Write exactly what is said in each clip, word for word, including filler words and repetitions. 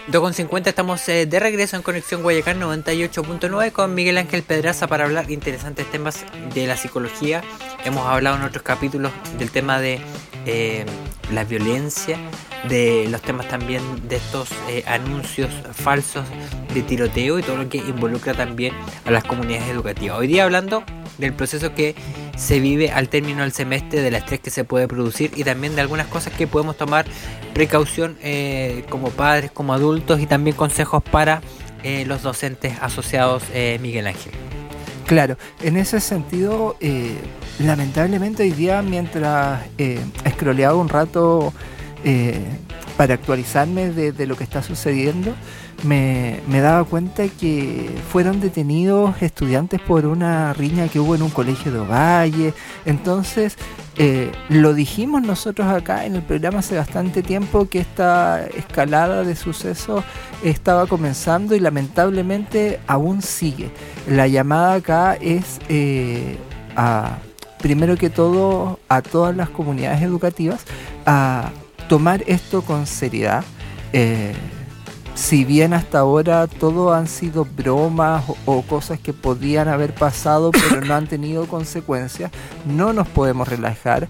dos con cincuenta, estamos eh, de regreso en Conexión Guayacán noventa y ocho punto nueve con Miguel Ángel Pedraza para hablar interesantes temas de la psicología. Hemos hablado en otros capítulos del tema de eh, la violencia, de los temas también de estos eh, anuncios falsos de tiroteo y todo lo que involucra también a las comunidades educativas. Hoy día hablando del proceso que se vive al término del semestre, del estrés que se puede producir y también de algunas cosas que podemos tomar precaución eh, como padres, como adultos, y también consejos para eh, los docentes asociados, eh, Miguel Ángel. Claro, en ese sentido, eh, lamentablemente hoy día mientras eh, scrolleaba un rato eh, para actualizarme de, de lo que está sucediendo, me, me daba cuenta que fueron detenidos estudiantes por una riña que hubo en un colegio de Ovalle. Entonces, eh, lo dijimos nosotros acá en el programa hace bastante tiempo que esta escalada de sucesos estaba comenzando y lamentablemente aún sigue. La llamada acá es eh, a, primero que todo, a todas las comunidades educativas a tomar esto con seriedad. Eh, si bien hasta ahora todo han sido bromas o, o cosas que podían haber pasado pero no han tenido consecuencias, no nos podemos relajar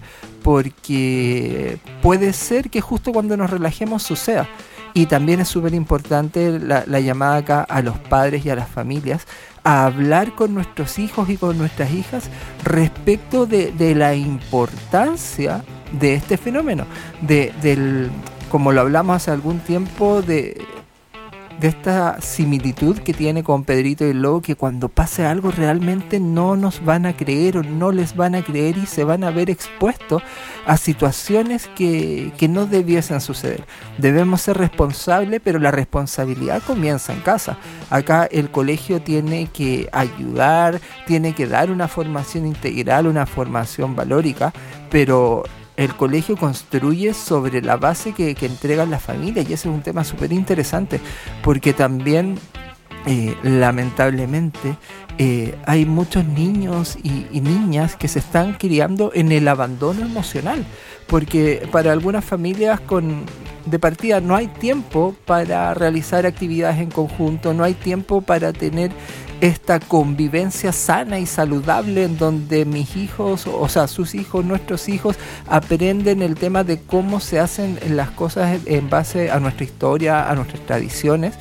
porque puede ser que justo cuando nos relajemos suceda. Y también es súper importante la, la llamada acá a los padres y a las familias a hablar con nuestros hijos y con nuestras hijas respecto de, de la importancia de este fenómeno, de, del, como lo hablamos hace algún tiempo, de, de esta similitud que tiene con Pedrito y el Lobo, que cuando pase algo realmente no nos van a creer o no les van a creer y se van a ver expuestos a situaciones que, que no debiesen suceder. Debemos ser responsables, pero la responsabilidad comienza en casa. Acá el colegio tiene que ayudar, tiene que dar una formación integral, una formación valórica, pero el colegio construye sobre la base que, que entregan las familias, y ese es un tema súper interesante, porque también eh, lamentablemente eh, hay muchos niños y, y niñas que se están criando en el abandono emocional, porque para algunas familias con de partida no hay tiempo para realizar actividades en conjunto, no hay tiempo para tener esta convivencia sana y saludable en donde mis hijos, o sea, sus hijos, nuestros hijos, aprenden el tema de cómo se hacen las cosas en base a nuestra historia, a nuestras tradiciones,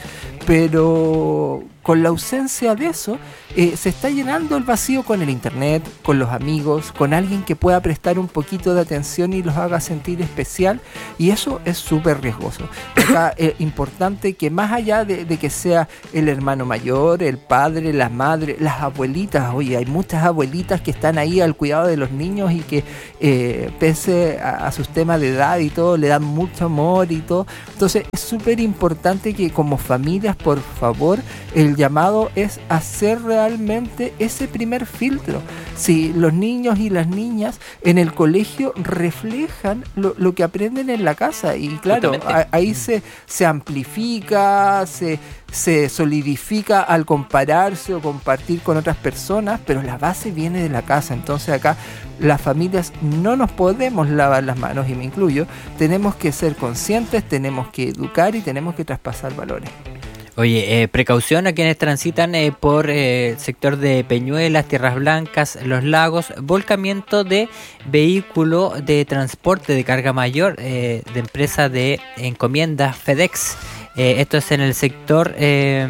pero con la ausencia de eso, eh, se está llenando el vacío con el internet, con los amigos, con alguien que pueda prestar un poquito de atención y los haga sentir especial, y eso es súper riesgoso. Acá es importante que más allá de, de que sea el hermano mayor, el padre, la madre, las abuelitas, oye, hay muchas abuelitas que están ahí al cuidado de los niños y que eh, pese a, a sus temas de edad y todo, le dan mucho amor y todo. Entonces es súper importante que como familias, por favor, el llamado es hacer realmente ese primer filtro. Si los niños y las niñas en el colegio reflejan lo, lo que aprenden en la casa, y claro, a, ahí se, se amplifica, se, se solidifica al compararse o compartir con otras personas, pero la base viene de la casa. Entonces acá las familias no nos podemos lavar las manos, y me incluyo, tenemos que ser conscientes, tenemos que educar y tenemos que traspasar valores. Oye, eh, precaución a quienes transitan eh, por el eh, sector de Peñuelas, Tierras Blancas, Los Lagos, volcamiento de vehículo de transporte de carga mayor eh, de empresa de encomiendas FedEx. Eh, esto es en el sector eh,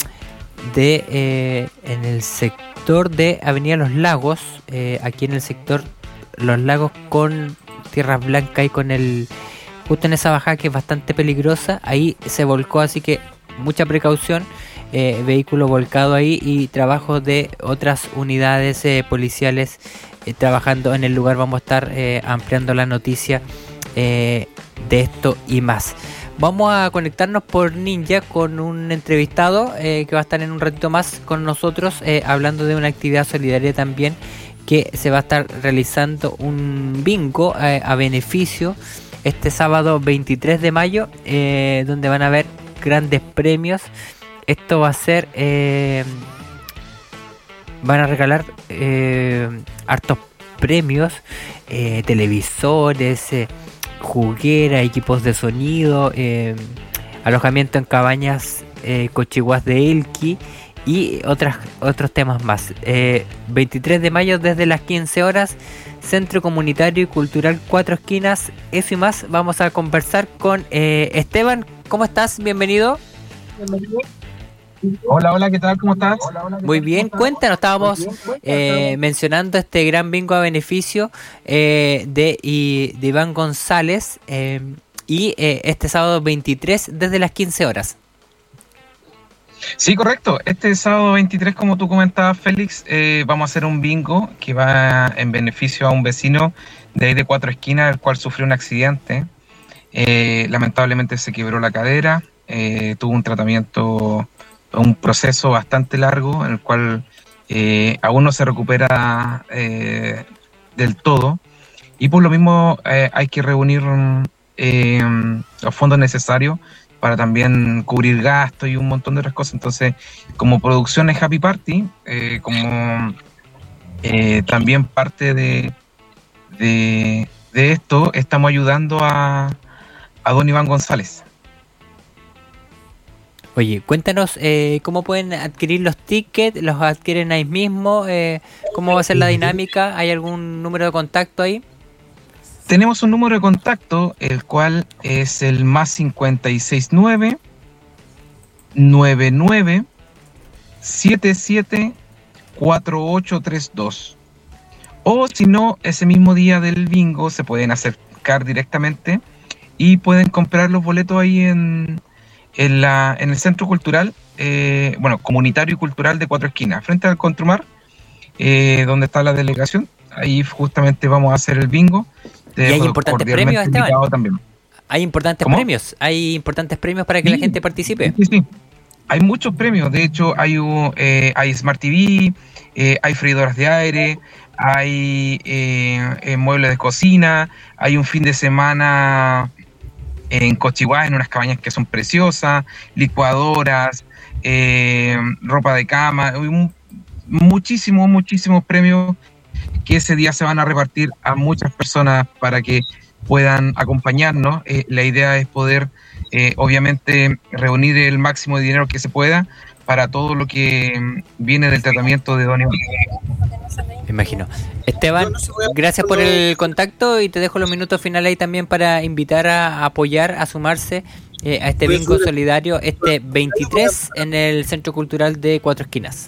de eh, en el sector de Avenida Los Lagos, eh, aquí en el sector Los Lagos con Tierras Blancas y con el justo en esa bajada que es bastante peligrosa. Ahí se volcó, así que mucha precaución, eh, vehículo volcado ahí y trabajo de otras unidades eh, policiales eh, trabajando en el lugar. Vamos a estar eh, ampliando la noticia eh, de esto y más. Vamos a conectarnos por Ninja con un entrevistado eh, que va a estar en un ratito más con nosotros eh, hablando de una actividad solidaria también, que se va a estar realizando un bingo eh, a beneficio este sábado veintitrés de mayo, eh, donde van a haber grandes premios. Esto va a ser eh, van a regalar eh, hartos premios, eh, televisores, eh, jugueras, equipos de sonido, eh, alojamiento en cabañas eh, Cochiguás de Elqui y otras, otros temas más. Eh, veintitrés de mayo desde las quince horas, Centro Comunitario y Cultural Cuatro Esquinas. Eso y más vamos a conversar con eh, Esteban. ¿Cómo estás? Bienvenido. Hola, hola, ¿qué tal? ¿Cómo estás? Muy bien, cuéntanos, estábamos eh, mencionando este gran bingo a beneficio eh, de, y, de Iván González eh, y eh, este sábado veintitrés desde las quince horas. Sí, correcto. Este sábado veintitrés, como tú comentabas, Félix, eh, vamos a hacer un bingo que va en beneficio a un vecino de ahí de Cuatro Esquinas, el cual sufrió un accidente. Eh, lamentablemente se quebró la cadera, eh, tuvo un tratamiento, un proceso bastante largo en el cual eh, aún no se recupera eh, del todo, y por lo mismo eh, hay que reunir eh, los fondos necesarios para también cubrir gastos y un montón de otras cosas. Entonces, como Producciones Happy Party, eh, como eh, también parte de, de, de esto, estamos ayudando a, a don Iván González. Oye, cuéntanos eh, cómo pueden adquirir los tickets, los adquieren ahí mismo, eh, cómo va a ser la dinámica, ¿hay algún número de contacto ahí? Tenemos un número de contacto, el cual es el más cincuenta y seis nueve, noventa y nueve, setenta y siete, cuarenta y ocho treinta y dos. O si no, ese mismo día del bingo se pueden acercar directamente y pueden comprar los boletos ahí en, en, la, en el Centro Cultural, eh, bueno, Comunitario y Cultural de Cuatro Esquinas, frente al Contrumar, eh, donde está la delegación. Ahí justamente vamos a hacer el bingo. Y hay importantes premios, Esteban. También. Hay importantes ¿Cómo? premios, hay importantes premios para que sí, la gente participe. Sí, sí. Hay muchos premios, de hecho hay, eh, hay Smart T V, eh, hay freidoras de aire, hay eh, eh, muebles de cocina, hay un fin de semana en Cochiguá, en unas cabañas que son preciosas, licuadoras, eh, ropa de cama, un, muchísimos, muchísimos premios que ese día se van a repartir a muchas personas para que puedan acompañarnos. Eh, la idea es poder, eh, obviamente, reunir el máximo de dinero que se pueda para todo lo que viene del tratamiento de don Iván. Me imagino. Esteban, gracias por el contacto y te dejo los minutos finales ahí también para invitar a apoyar, a sumarse eh, a este bingo solidario este veintitrés en el Centro Cultural de Cuatro Esquinas.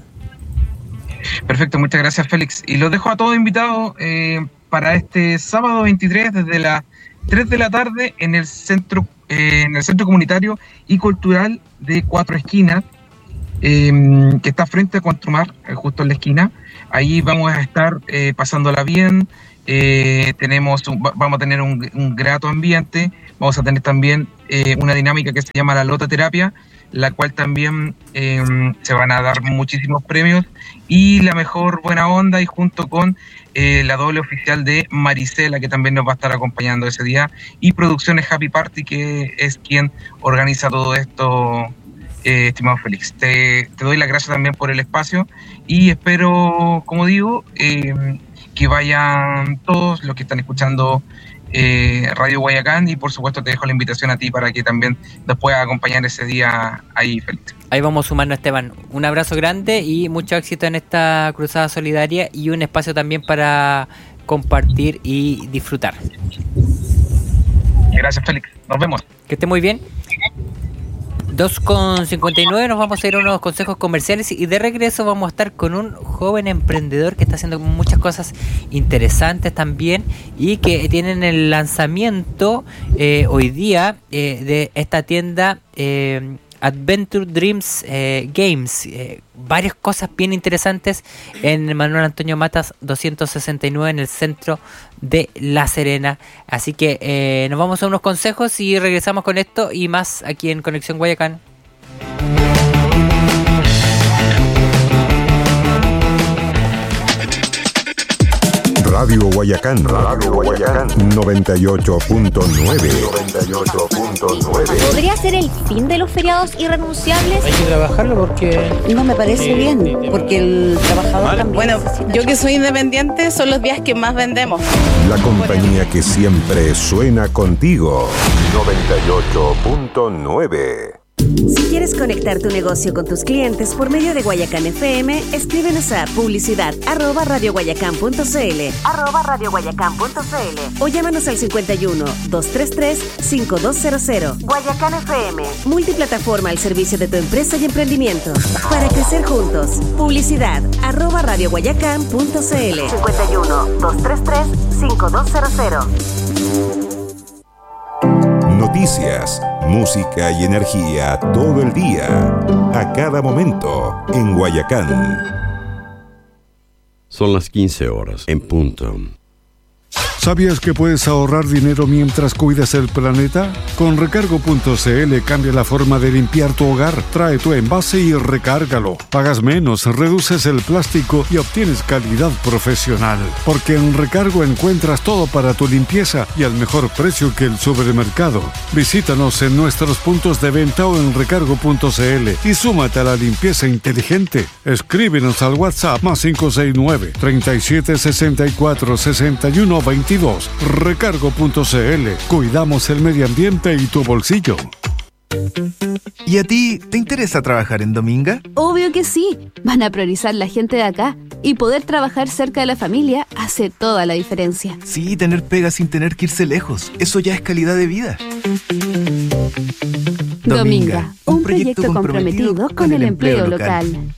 Perfecto, muchas gracias, Félix. Y los dejo a todos invitados eh, para este sábado veintitrés desde las tres de la tarde en el centro, eh, en el Centro Comunitario y Cultural de Cuatro Esquinas, eh, que está frente a Contrumar, eh, justo en la esquina. Ahí vamos a estar eh, pasándola bien. Eh, tenemos un, vamos a tener un, un grato ambiente. Vamos a tener también eh, una dinámica que se llama la lototerapia, la cual también eh, se van a dar muchísimos premios y la mejor buena onda, y junto con eh, la doble oficial de Marisela, que también nos va a estar acompañando ese día, y Producciones Happy Party, que es quien organiza todo esto, eh, estimado Félix. Te, te doy las gracias también por el espacio y espero, como digo, eh, que vayan todos los que están escuchando Eh, Radio Guayacán, y por supuesto te dejo la invitación a ti para que también nos puedas acompañar ese día ahí, Félix. Ahí vamos sumando, Esteban. Un abrazo grande y mucho éxito en esta cruzada solidaria y un espacio también para compartir y disfrutar. Gracias, Félix. Nos vemos. Que esté muy bien. dos con cincuenta y nueve, nos vamos a ir a unos consejos comerciales y de regreso vamos a estar con un joven emprendedor que está haciendo muchas cosas interesantes también y que tienen el lanzamiento eh, hoy día eh, de esta tienda eh, Adventure Dreams eh, Games. Eh, varias cosas bien interesantes en Manuel Antonio Matas doscientos sesenta y nueve en el centro de La Serena. Así que eh, nos vamos a unos consejos y regresamos con esto y más aquí en Conexión Guayacán. Radio Guayacán. Radio Guayacán. noventa y ocho punto nueve. noventa y ocho punto nueve. ¿Podría ser el fin de los feriados irrenunciables? Hay que trabajarlo porque... No me parece eh, bien, eh, porque el trabajador Mal. también Bueno, necesita. yo que soy independiente, son los días que más vendemos. La compañía que siempre suena contigo. noventa y ocho punto nueve. Si quieres conectar tu negocio con tus clientes por medio de Guayacán F M, escríbenos a publicidad arroba radioguayacán.cl arroba radioguayacán.cl o llámanos al cincuenta y uno, doscientos treinta y tres, cincuenta y dos cero. Guayacán F M, multiplataforma al servicio de tu empresa y emprendimiento. Para crecer juntos, publicidad arroba radioguayacán.cl cincuenta y uno, doscientos treinta y tres, cincuenta y dos cero. Noticias, música y energía todo el día, a cada momento, en Guayacán. Son las quince horas, en punto. ¿Sabías que puedes ahorrar dinero mientras cuidas el planeta? Con recargo punto c l cambia la forma de limpiar tu hogar. Trae tu envase y recárgalo. Pagas menos, reduces el plástico y obtienes calidad profesional. Porque en Recargo encuentras todo para tu limpieza y al mejor precio que el supermercado. Visítanos en nuestros puntos de venta o en recargo punto c l y súmate a la limpieza inteligente. Escríbenos al WhatsApp más cinco seis nueve, treinta y siete, sesenta y cuatro, sesenta y uno, veintidós. recargo punto c l. Cuidamos el medio ambiente y tu bolsillo. ¿Y a ti te interesa trabajar en Dominga? Obvio que sí. Van a priorizar la gente de acá. Y poder trabajar cerca de la familia hace toda la diferencia. Sí, tener pega sin tener que irse lejos. Eso ya es calidad de vida. Dominga, Dominga un, un proyecto, proyecto comprometido, comprometido con, con el, el empleo, empleo local. local.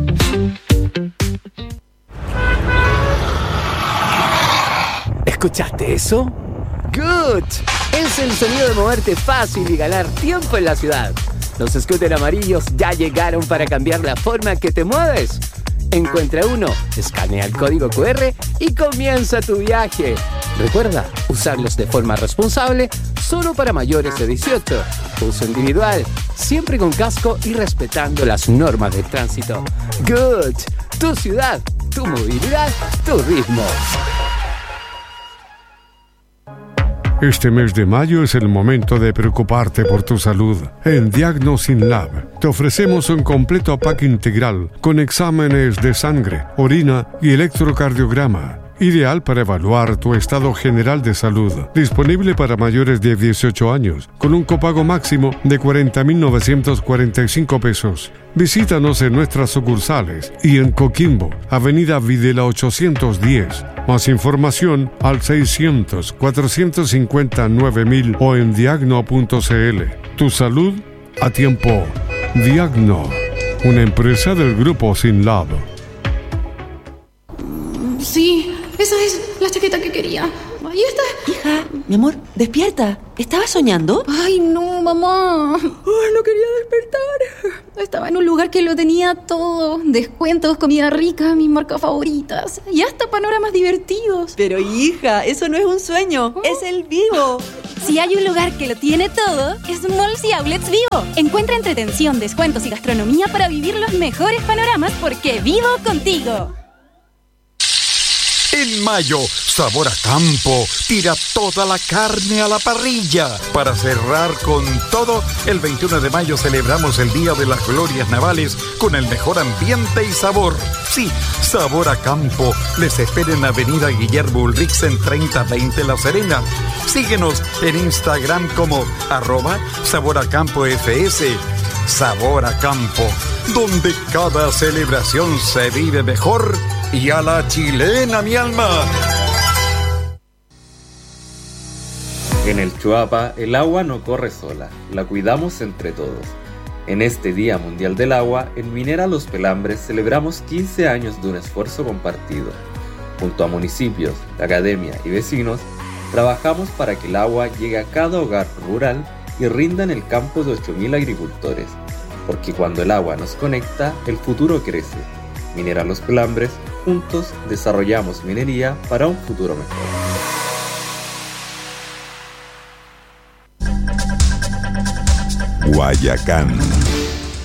¿Escuchaste eso? ¡Good! Es el sonido de moverte fácil y ganar tiempo en la ciudad. Los scooters amarillos ya llegaron para cambiar la forma que te mueves. Encuentra uno, escanea el código cu erre y comienza tu viaje. Recuerda, usarlos de forma responsable, solo para mayores de dieciocho. Uso individual, siempre con casco y respetando las normas de tránsito. Good. Tu ciudad, tu movilidad, tu ritmo. Este mes de mayo es el momento de preocuparte por tu salud. En Diagnosin Lab te ofrecemos un completo pack integral con exámenes de sangre, orina y electrocardiograma. Ideal para evaluar tu estado general de salud. Disponible para mayores de dieciocho años, con un copago máximo de cuarenta mil novecientos cuarenta y cinco pesos. Visítanos en nuestras sucursales y en Coquimbo, Avenida Videla ochocientos diez. Más información al seiscientos, cuatrocientos cincuenta, nueve mil o en diagno punto c l. Tu salud a tiempo. Diagno, una empresa del grupo Sinlab. Sí, esa es la chaqueta que quería. Ahí está. Hija, mi amor, despierta. ¿Estabas soñando? Ay, no, mamá. Ay, no quería despertar. Estaba en un lugar que lo tenía todo. Descuentos, comida rica, mis marcas favoritas. Y hasta panoramas divertidos. Pero hija, eso no es un sueño. ¿Oh? Es el Vivo. Si hay un lugar que lo tiene todo, es Malls y Outlets Vivo. Encuentra entretención, descuentos y gastronomía para vivir los mejores panoramas porque vivo contigo. En mayo, Sabor a Campo tira toda la carne a la parrilla. Para cerrar con todo, el veintiuno de mayo celebramos el Día de las Glorias Navales con el mejor ambiente y sabor. Sí, Sabor a Campo les espera en Avenida Guillermo Ulrichsen treinta veinte La Serena. Síguenos en Instagram como arroba Sabor a Campo F S. Sabor a Campo, donde cada celebración se vive mejor y a la chilena, mi alma. En el Chuapa, el agua no corre sola, la cuidamos entre todos. En este Día Mundial del Agua, en Minera Los Pelambres celebramos quince años de un esfuerzo compartido. Junto a municipios, academia y vecinos, trabajamos para que el agua llegue a cada hogar rural y rinda en el campo de ocho mil agricultores. Porque cuando el agua nos conecta, el futuro crece. Minera Los Pelambres, juntos desarrollamos minería para un futuro mejor. Guayacán.